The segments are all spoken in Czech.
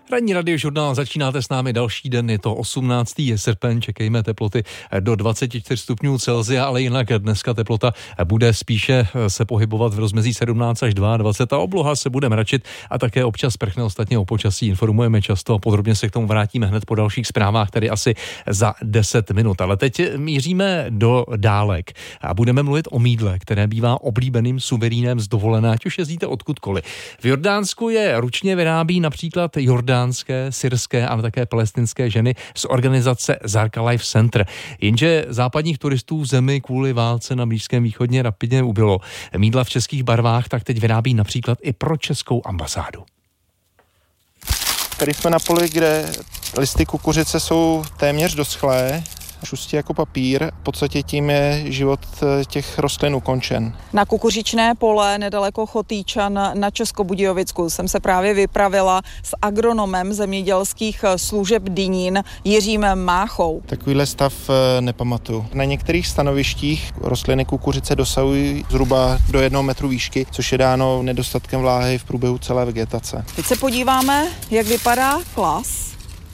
Ranní radiožurnál, začínáte s námi další den, je to 18. srpen, čekejme teploty do 24 stupňů Celsia, ale jinak dneska teplota bude spíše se pohybovat v rozmezí 17 až 22 a obloha se bude mračit a také občas prchne, ostatně o počasí informujeme často a podrobně se k tomu vrátíme hned po dalších zprávách, tedy asi za 10 minut. Ale teď míříme do dálek a budeme mluvit o mýdle, které bývá oblíbeným suverínem z dovolené, ať už jezdíte odkudkoliv. V Jordánsku je ručně vyrábí například jordánské, syrské, ale také palestinské ženy z organizace Zarqa Life Center. Jenže západních turistů v zemi kvůli válce na Blízkém východě rapidně ubylo. Mýdla v českých barvách tak teď vyrábí například i pro českou ambasádu. Tady jsme na poli, kde listy kukuřice jsou téměř doschlé, šustí jako papír. V podstatě tím je život těch rostlin ukončen. Na kukuřičné pole nedaleko Chotýčan na Českobudějovicku jsem se právě vypravila s agronomem zemědělských služeb Dynín Jiřím Máchou. Takovýhle stav nepamatuju. Na některých stanovištích rostliny kukuřice dosahují zhruba do 1 metru výšky, což je dáno nedostatkem vláhy v průběhu celé vegetace. Teď se podíváme, jak vypadá klas.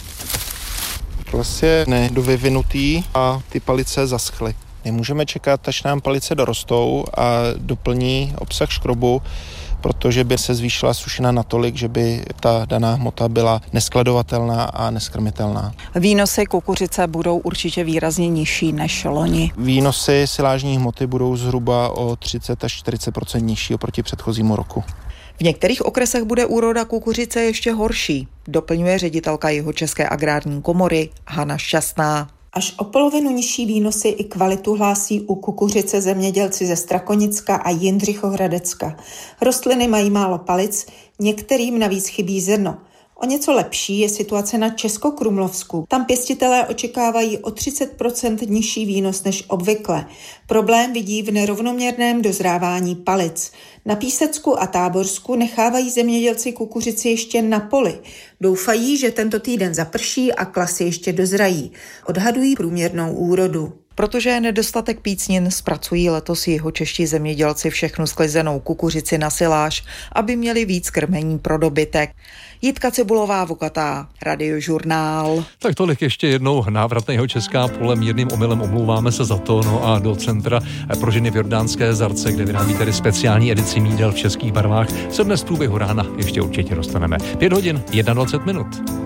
Klas je nedovyvinutý a ty palice zaschly. Nemůžeme čekat, až nám palice dorostou a doplní obsah škrobu, protože by se zvýšila sušina natolik, že by ta daná hmota byla neskladovatelná a neskrmitelná. Výnosy kukuřice budou určitě výrazně nižší než loni. Výnosy silážní hmoty budou zhruba o 30 až 40% nižší oproti předchozímu roku. V některých okresech bude úroda kukuřice ještě horší, doplňuje ředitelka Jihočeské agrární komory Hana Šťastná. Až o polovinu nižší výnosy i kvalitu hlásí u kukuřice zemědělci ze Strakonicka a Jindřichohradecka. Rostliny mají málo palic, některým navíc chybí zrno. O něco lepší je situace na Českokrumlovsku. Tam pěstitelé očekávají o 30% nižší výnos než obvykle. Problém vidí v nerovnoměrném dozrávání palic. Na Písecku a Táborsku nechávají zemědělci kukuřici ještě na poli. Doufají, že tento týden zaprší a klasy ještě dozrají. Odhadují průměrnou úrodu. Protože je nedostatek pícnin, zpracují letos jihočeští zemědělci všechnu sklizenou kukuřici na siláž, aby měli víc krmení pro dobytek. Jitka Cibulová, Vokatá, Radiožurnál. Tak tolik ještě jednou návrat na Jihočeská pole, mírným omylem omlouváme se za to, no a do centra pro ženy v jordánské Zarce, kde vyrábí tedy speciální edici mídel v českých barvách, se dnes v průběhu rána ještě určitě dostaneme. 5 hodin, 21 minut.